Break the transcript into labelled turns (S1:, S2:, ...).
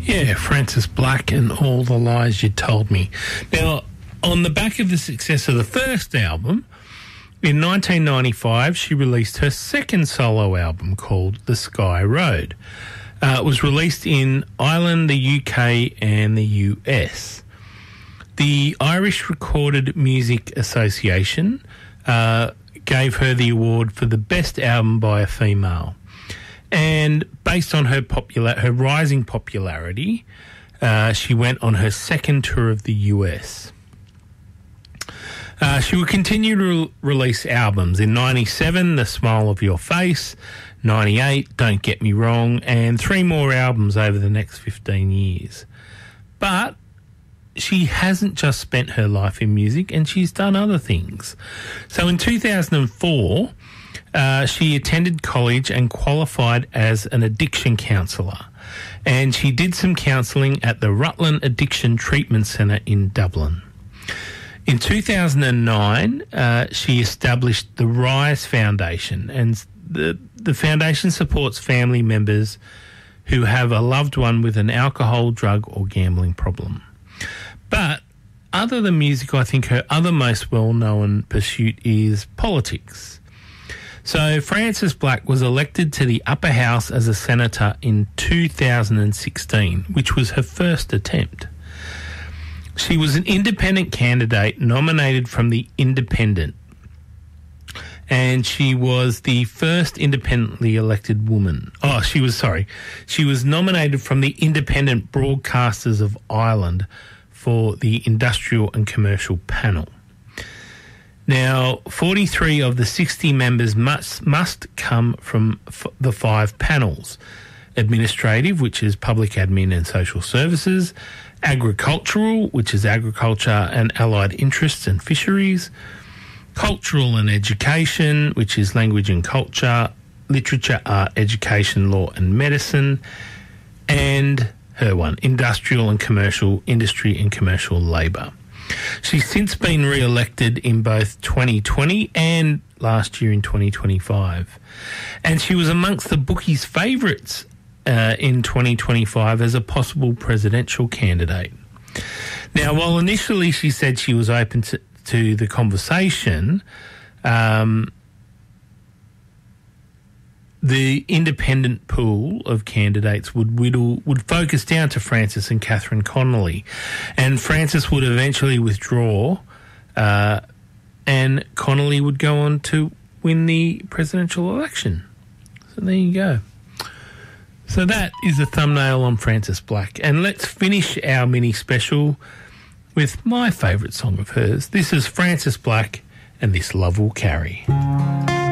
S1: Yeah, Frances Black and All the Lies You Told Me. Now, on the back of the success of the first album, in 1995, she released her second solo album called The Sky Road. It was released in Ireland, the UK and the US. The Irish Recorded Music Association gave her the award for the best album by a female. And based on her rising popularity, she went on her second tour of the US. She would continue to release albums. In 97, The Smile of Your Face, 98, Don't Get Me Wrong, and 3 more albums over the next 15 years. But she hasn't just spent her life in music, and she's done other things. So in 2004, she attended college and qualified as an addiction counsellor. And she did some counselling at the Rutland Addiction Treatment Centre in Dublin. In 2009, she established the Rise Foundation, and the foundation supports family members who have a loved one with an alcohol, drug or gambling problem. But other than music, I think her other most well-known pursuit is politics. So Frances Black was elected to the upper house as a senator in 2016, which was her first attempt. She was an independent candidate nominated from the Independent, and she was the first independently elected woman. She was nominated from the Independent Broadcasters of Ireland for the Industrial and Commercial Panel. Now, 43 of the 60 members must come from the 5 panels: administrative, which is public admin and social services; agricultural, which is agriculture and allied interests and fisheries; cultural and education, which is language and culture; literature, art, education, law and medicine; and her one, industrial and commercial, industry and commercial labour. She's since been re-elected in both 2020 and last year in 2025. And she was amongst the bookies' favourites in 2025 as a possible presidential candidate. Now, while initially she said she was open to the conversation, the independent pool of candidates would focus down to Frances and Catherine Connolly, and Frances would eventually withdraw, and Connolly would go on to win the presidential election. So there you go. So that is a thumbnail on Frances Black, and let's finish our mini special with my favourite song of hers. This is Frances Black and This Love Will Carry.